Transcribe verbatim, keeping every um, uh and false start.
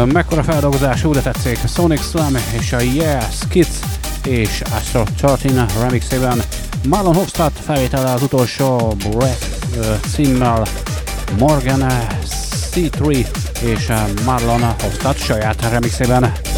Mekkora feldolgozás, úgy tetszik. Sonic Slam és a Yeah Skids és Astro tizenhárom remixében Marlon Hofstad felvétele az utolsó Breath uh, címmel Morgan C három és Marlon Hofstad saját remixében.